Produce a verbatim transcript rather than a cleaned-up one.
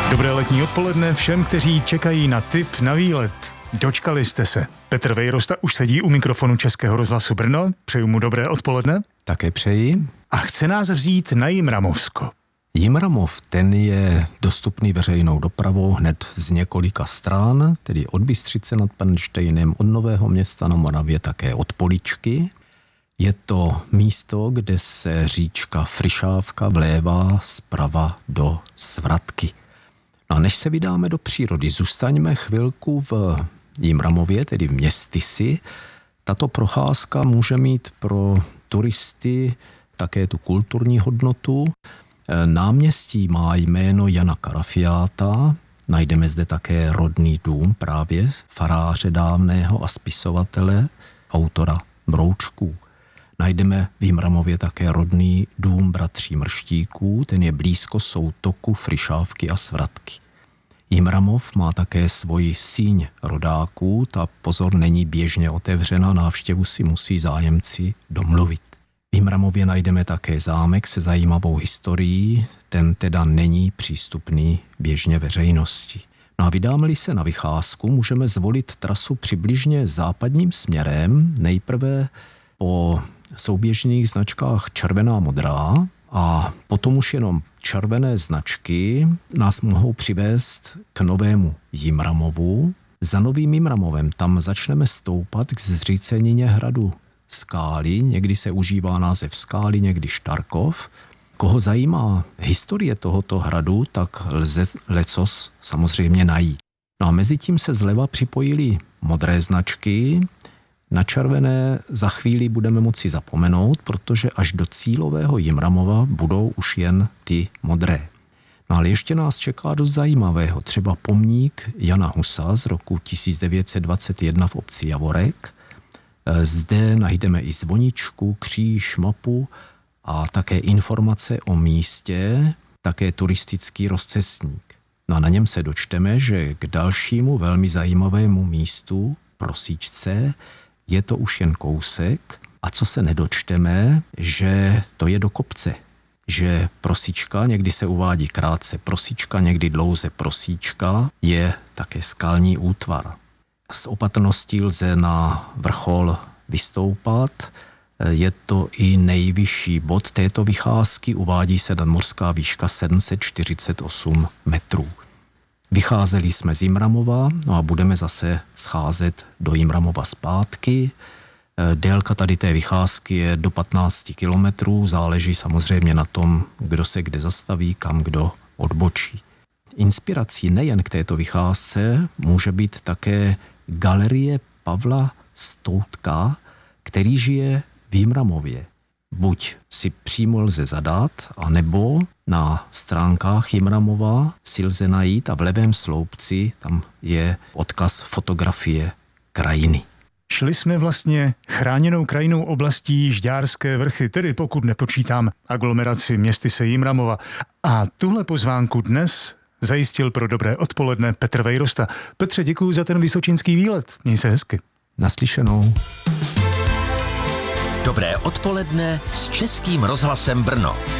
Dobré letní odpoledne všem, kteří čekají na tip na výlet. Dočkali jste se. Petr Vejrosta už sedí u mikrofonu Českého rozhlasu Brno. Přeju mu dobré odpoledne. Také přeji. A chce nás vzít na Jimramovsko. Jimramov, ten je dostupný veřejnou dopravou hned z několika stran, tedy od Bystřice nad Pernštejnem, od Nového Města na Moravě, také od Poličky. Je to místo, kde se říčka Fryšávka vlévá zprava do Svratky. No a než se vydáme do přírody, zůstaňme chvilku v Jimramově, tedy v Městysi. Tato procházka může mít pro turisty také tu kulturní hodnotu. Náměstí má jméno Jana Karafiáta, najdeme zde také rodný dům právě faráře dávného a spisovatele, autora Broučků. Najdeme v Jimramově také rodný dům bratří Mrštíků, ten je blízko soutoku Fryšávky a Svratky. Jimramov má také svoji síň rodáků, ta pozor není běžně otevřena, návštěvu si musí zájemci domluvit. V Jimramově najdeme také zámek se zajímavou historií, ten teda není přístupný běžně veřejnosti. No a vydáme-li se na vycházku, můžeme zvolit trasu přibližně západním směrem, nejprve po souběžných značkách červená a modrá a potom už jenom červené značky nás mohou přivést k novému Jimramovu. Za novým Jimramovem tam začneme stoupat k zřícenině hradu Skály, někdy se užívá název Skály, někdy Štarkov. Koho zajímá historie tohoto hradu, tak lze lecos samozřejmě najít. No a mezi tím se zleva připojily modré značky. Na červené za chvíli budeme moci zapomenout, protože až do cílového Jimramova budou už jen ty modré. No ale ještě nás čeká dost zajímavého, třeba pomník Jana Husa z roku tisíc devět set dvacet jedna v obci Javorek. Zde najdeme i zvoničku, kříž, mapu a také informace o místě, také turistický rozcestník. No a na něm se dočteme, že k dalšímu velmi zajímavému místu, Prosíčce, je to už jen kousek. A co se nedočteme, že to je do kopce. Že Prosíčka, někdy se uvádí krátce Prosíčka, někdy dlouze Prosíčka, je také skalní útvar. S opatrností lze na vrchol vystoupat. Je to i nejvyšší bod této vycházky, uvádí se nadmořská výška sedm set čtyřicet osm metrů. Vycházeli jsme z Jimramova, no a budeme zase scházet do Jimramova zpátky. Délka tady té vycházky je do patnáct kilometrů, záleží samozřejmě na tom, kdo se kde zastaví, kam kdo odbočí. Inspirací nejen k této vycházce může být také galerie Pavla Stoutka, který žije v Jimramově. Buď si přímo lze zadat, anebo na stránkách Jimramova si lze najít a v levém sloupci tam je odkaz fotografie krajiny. Šli jsme vlastně chráněnou krajinou oblastí Žďárské vrchy, tedy pokud nepočítám aglomeraci Městyse Jimramova. A tuhle pozvánku dnes zajistil pro dobré odpoledne Petr Vejrosta. Petře, děkuji za ten vysočínský výlet. Měj se hezky. Naslyšenou. Dobré odpoledne s Českým rozhlasem Brno.